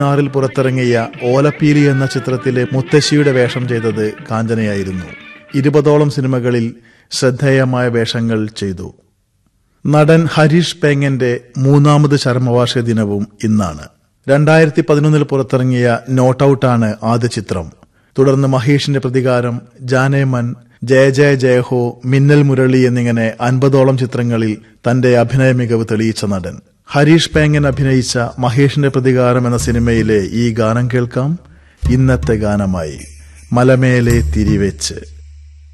ിൽ പുറത്തിറങ്ങിയ ഓലപ്പീലി എന്ന ചിത്രത്തിലെ മുത്തശ്ശിയുടെ വേഷം ചെയ്തത് കാഞ്ചനയായിരുന്നു. 20ഓളം സിനിമകളിൽ ശ്രദ്ധേയമായ വേഷങ്ങൾ ചെയ്തു. നടൻ ഹരീഷ് പേങ്ങന്റെ 3ാമത് ചരമവാർഷിക ദിനവും ഇന്നാണ്. 2011 പുറത്തിറങ്ങിയ നോട്ട് ഔട്ടാണ് ആദ്യ ചിത്രം. തുടർന്ന് മഹേഷിന്റെ പ്രതികാരം, ജാനേമൻ, ജയ ജയ ജയ ഹോ, മിന്നൽ മുരളി എന്നിങ്ങനെ 50ഓളം ചിത്രങ്ങളിൽ തന്റെ അഭിനയ മികവ് തെളിയിച്ച നടൻ. ഹരീഷ് പേങ്ങൻ അഭിനയിച്ച മഹേഷിന്റെ പ്രതികാരം എന്ന സിനിമയിലെ ഈ ഗാനം കേൾക്കാം. ഇന്നത്തെ ഗാനമായി മലമേലെ തിരിവെച്ച്.